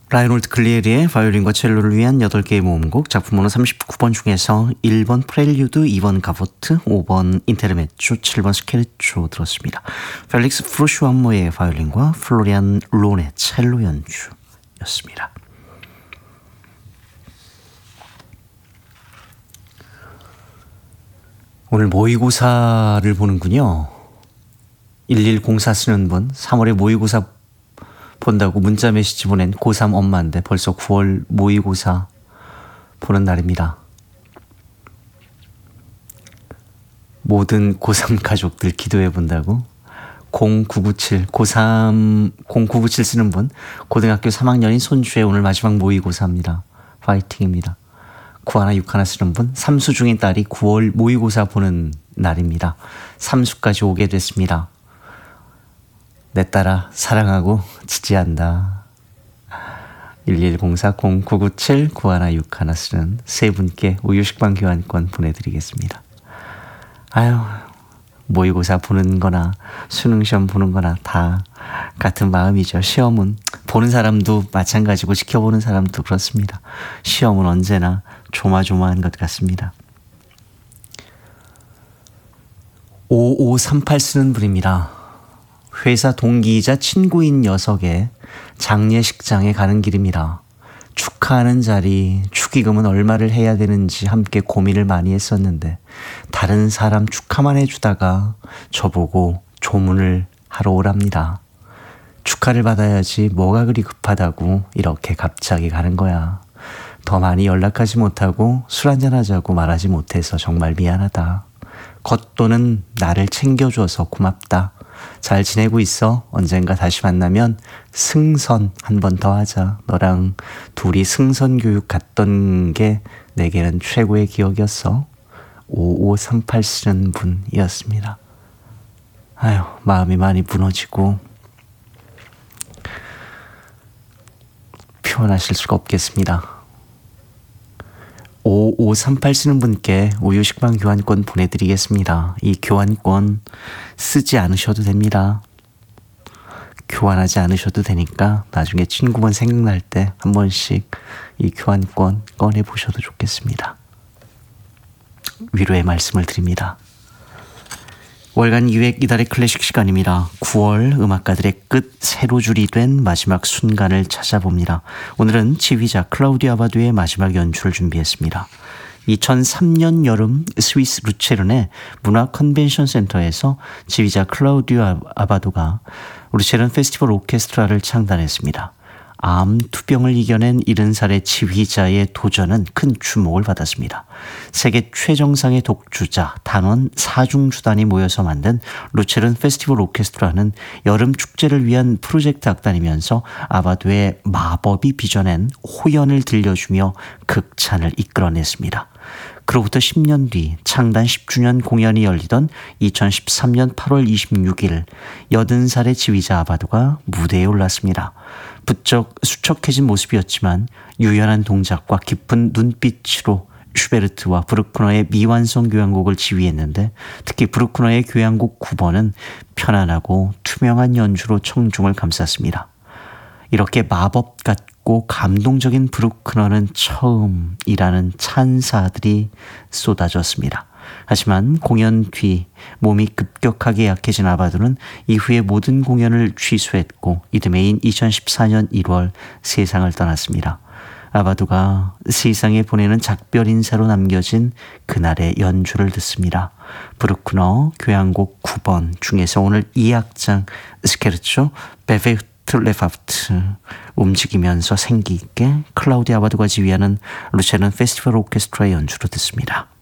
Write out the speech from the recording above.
라이놀드 클리에리의 바이올린과 첼로를 위한 8개의 모음곡, 작품번호 39번 중에서 1번 프렐류드, 2번 가보트, 5번 인테르메초, 7번 스케르초 들었습니다. 펠릭스 프루슈암모의 바이올린과 플로리안 론의 첼로 연주였습니다. 오늘 모의고사를 보는군요. 1104 쓰는 분, 3월에 모의고사 본다고 문자 메시지 보낸 고3 엄마인데 벌써 9월 모의고사 보는 날입니다. 모든 고3 가족들 기도해 본다고 0997 고3 0997 쓰는 분, 고등학교 3학년인 손주의 오늘 마지막 모의고사입니다. 파이팅입니다. 9하나 6하나 쓰는 분, 삼수 중인 딸이 9월 모의고사 보는 날입니다. 삼수까지 오게 됐습니다. 내 딸아 사랑하고 지지한다. 1104 0997 9161 쓰는 세 분께 우유식빵 교환권 보내드리겠습니다. 아유, 모의고사 보는 거나 수능시험 보는 거나 다 같은 마음이죠. 시험은 보는 사람도 마찬가지고 지켜보는 사람도 그렇습니다. 시험은 언제나 조마조마한 것 같습니다. 5538 쓰는 분입니다. 회사 동기이자 친구인 녀석의 장례식장에 가는 길입니다. 축하하는 자리, 축의금은 얼마를 해야 되는지 함께 고민을 많이 했었는데 다른 사람 축하만 해주다가 저보고 조문을 하러 오랍니다. 축하를 받아야지 뭐가 그리 급하다고 이렇게 갑자기 가는 거야. 더 많이 연락하지 못하고 술 한잔 하자고 말하지 못해서 정말 미안하다. 겉도는 나를 챙겨줘서 고맙다. 잘 지내고 있어. 언젠가 다시 만나면 승선 한 번 더 하자. 너랑 둘이 승선 교육 갔던 게 내게는 최고의 기억이었어. 5538 쓰는 분이었습니다. 아유, 마음이 많이 무너지고 표현하실 수가 없겠습니다. 5538 쓰는 분께 우유식빵 교환권 보내드리겠습니다. 이 교환권 쓰지 않으셔도 됩니다. 교환하지 않으셔도 되니까 나중에 친구분 생각날 때 한 번씩 이 교환권 꺼내보셔도 좋겠습니다. 위로의 말씀을 드립니다. 월간 2회 이달의 클래식 시간입니다. 9월 음악가들의 끝 세로줄이 된 마지막 순간을 찾아봅니다. 오늘은 지휘자 클라우디오 아바도의 마지막 연주를 준비했습니다. 2003년 여름 스위스 루체른의 문화 컨벤션 센터에서 지휘자 클라우디오 아바도가 루체른 페스티벌 오케스트라를 창단했습니다. 암 투병을 이겨낸 70살의 지휘자의 도전은 큰 주목을 받았습니다. 세계 최정상의 독주자, 단원 4중주단이 모여서 만든 루체른 페스티벌 오케스트라는 여름 축제를 위한 프로젝트 악단이면서 아바도의 마법이 빚어낸 호연을 들려주며 극찬을 이끌어냈습니다. 그로부터 10년 뒤 창단 10주년 공연이 열리던 2013년 8월 26일 80살의 지휘자 아바도가 무대에 올랐습니다. 부쩍 수척해진 모습이었지만 유연한 동작과 깊은 눈빛으로 슈베르트와 브루크너의 미완성 교향곡을 지휘했는데 특히 브루크너의 교향곡 9번은 편안하고 투명한 연주로 청중을 감쌌습니다. 이렇게 마법 같고 감동적인 브루크너는 처음이라는 찬사들이 쏟아졌습니다. 하지만 공연 뒤 몸이 급격하게 약해진 아바도는 이후에 모든 공연을 취소했고 이듬해인 2014년 1월 세상을 떠났습니다. 아바도가 세상에 보내는 작별 인사로 남겨진 그날의 연주를 듣습니다. 브루크너 교향곡 9번 중에서 오늘 2악장 스케르초 베베트 레파프트 움직이면서 생기 있게 클라우디오 아바도가 지휘하는 루체른 페스티벌 오케스트라의 연주로 듣습니다.